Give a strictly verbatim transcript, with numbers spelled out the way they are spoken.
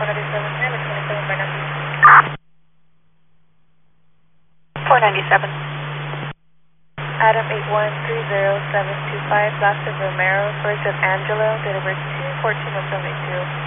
four ninety-seven, Adam twenty-seven by ninety. four ninety-seven. Adam eight one three zero seven two five, last of Romero, first of Angelo, date of birth two fourteen of seventy-two.